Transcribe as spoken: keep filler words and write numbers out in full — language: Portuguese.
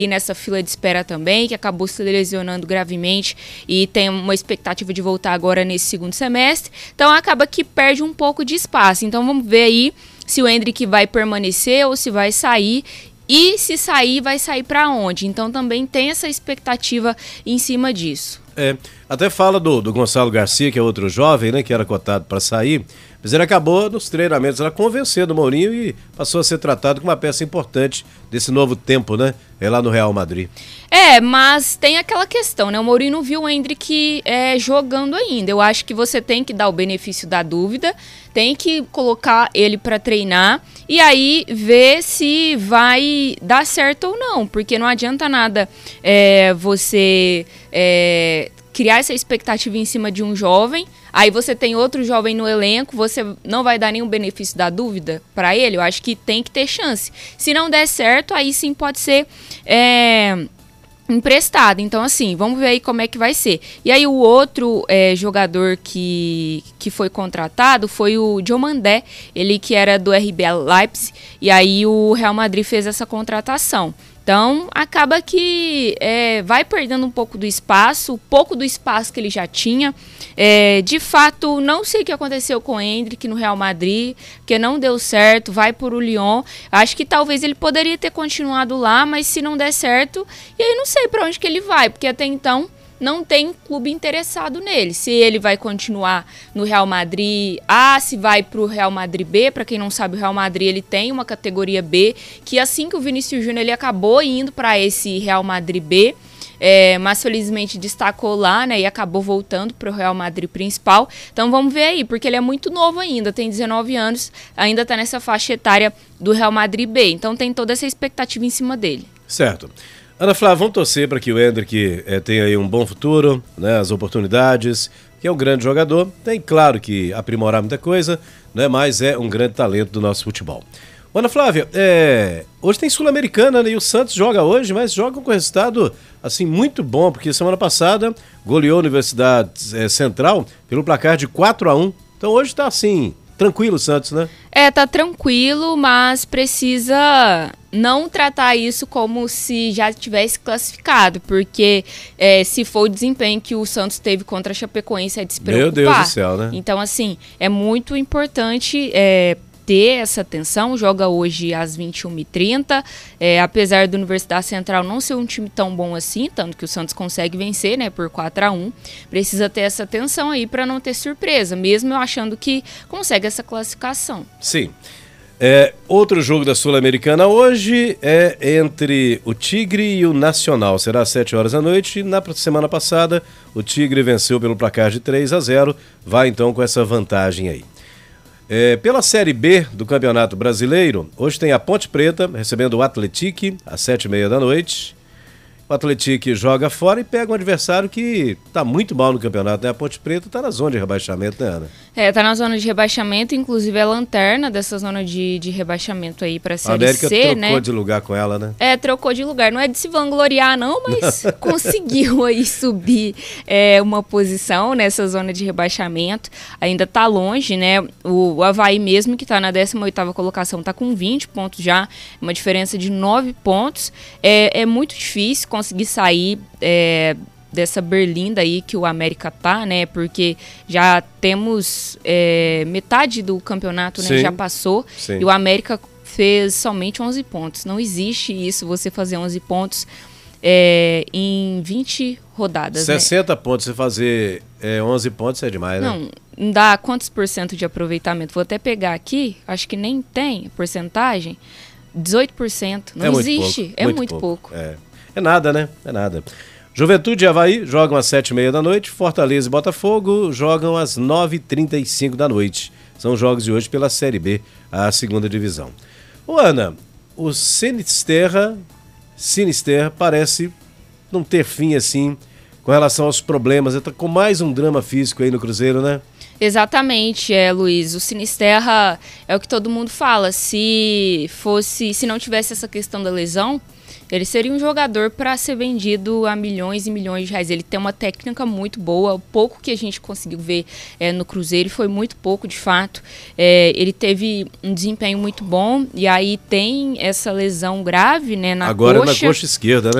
E nessa fila de espera também, que acabou se lesionando gravemente e tem uma expectativa de voltar agora nesse segundo semestre. Então acaba que perde um pouco de espaço. Então vamos ver aí se o Endrick vai permanecer ou se vai sair. E se sair, vai sair para onde? Então também tem essa expectativa em cima disso. É, até fala do, do Gonçalo Garcia, que é outro jovem, né, que era cotado para sair, mas ele acabou nos treinamentos lá convencendo o Mourinho e passou a ser tratado como uma peça importante desse novo tempo, né, é lá no Real Madrid. É, mas tem aquela questão, né, o Mourinho não viu o Endrick é, jogando ainda. Eu acho que você tem que dar o benefício da dúvida, tem que colocar ele para treinar e aí ver se vai dar certo ou não, porque não adianta nada é, você é, criar essa expectativa em cima de um jovem, aí você tem outro jovem no elenco, você não vai dar nenhum benefício da dúvida para ele. Eu acho que tem que ter chance. Se não der certo, aí sim pode ser é, emprestado. Então, assim, vamos ver aí como é que vai ser. E aí o outro é, jogador que, que foi contratado foi o Diomandé, ele que era do R B Leipzig, e aí o Real Madrid fez essa contratação. Então, acaba que é, vai perdendo um pouco do espaço, um pouco do espaço que ele já tinha. É, de fato, não sei o que aconteceu com o Endrick no Real Madrid, porque não deu certo, vai por o Lyon. Acho que talvez ele poderia ter continuado lá, mas se não der certo, e aí não sei para onde que ele vai, porque até então não tem clube interessado nele. Se ele vai continuar no Real Madrid A, se vai para o Real Madrid B. Para quem não sabe, o Real Madrid ele tem uma categoria B, que assim que o Vinícius Júnior ele acabou indo para esse Real Madrid B, é, mas felizmente destacou lá, né, e acabou voltando para o Real Madrid principal. Então vamos ver aí, porque ele é muito novo ainda, tem dezenove anos, ainda está nessa faixa etária do Real Madrid B. Então tem toda essa expectativa em cima dele. Certo. Ana Flávia, vamos torcer para que o Endrick é, tenha aí um bom futuro, né, as oportunidades, que é um grande jogador, tem claro que aprimorar muita coisa, né, mas é um grande talento do nosso futebol. Ana Flávia, é, hoje tem Sul-Americana, né, e o Santos joga hoje, mas joga com resultado assim, muito bom, porque semana passada goleou a Universidade é, Central pelo placar de quatro a um, então hoje está assim, tranquilo o Santos, né? É, tá tranquilo, mas precisa não tratar isso como se já tivesse classificado, porque é, se for o desempenho que o Santos teve contra a Chapecoense é de se preocupar. Meu Deus do céu, né? Então, assim, é muito importante é, ter essa atenção. Joga hoje às vinte e uma e trinta, é, apesar da Universidade Central não ser um time tão bom assim, tanto que o Santos consegue vencer, né, por quatro a um, precisa ter essa atenção aí para não ter surpresa, mesmo eu achando que consegue essa classificação. Sim. É, outro jogo da Sul-Americana hoje é entre o Tigre e o Nacional. Será às sete horas da noite. Na semana passada, o Tigre venceu pelo placar de três a zero. Vai então com essa vantagem aí. É, pela Série B do Campeonato Brasileiro, hoje tem a Ponte Preta recebendo o Atlético às sete e meia da noite. O Atlético joga fora e pega um adversário que tá muito mal no campeonato, né? A Ponte Preta tá na zona de rebaixamento, né, Ana? É, tá na zona de rebaixamento, inclusive é lanterna dessa zona de, de rebaixamento aí pra Série C, né? A América trocou de lugar com ela, né? É, trocou de lugar. Não é de se vangloriar, não, mas conseguiu aí subir é, uma posição nessa zona de rebaixamento. Ainda tá longe, né? O, o Avaí mesmo, que tá na décima oitava colocação, tá com vinte pontos já, uma diferença de nove pontos. É, é muito difícil conseguir sair é, dessa berlinda aí que o América tá, né? Porque já temos é, metade do campeonato, né? Sim, já passou. sim. E o América fez somente onze pontos. Não existe isso, você fazer onze pontos é, em vinte rodadas, sessenta né? pontos, você fazer é, onze pontos é demais, né? Não, não dá quantos por cento de aproveitamento? Vou até pegar aqui, acho que nem tem porcentagem. dezoito por cento. Não é existe, pouco, é muito, muito pouco. pouco. É. É nada, né? É nada. Juventude e Avaí jogam às sete e meia da noite. Fortaleza e Botafogo jogam às nove e trinta e cinco da noite. São jogos de hoje pela Série B, a segunda divisão. Ô, Ana, o Sinisterra, Sinisterra parece não ter fim assim com relação aos problemas. Ele tá com mais um drama físico aí no Cruzeiro, né? Exatamente, é, Luiz. O Sinisterra é o que todo mundo fala. Se fosse, se não tivesse essa questão da lesão, Ele seria um jogador para ser vendido a milhões e milhões de reais. Ele tem uma técnica muito boa. O pouco que a gente conseguiu ver é, no Cruzeiro foi muito pouco, de fato. É, ele teve um desempenho muito bom e aí tem essa lesão grave, né, na Agora coxa. na coxa esquerda, né?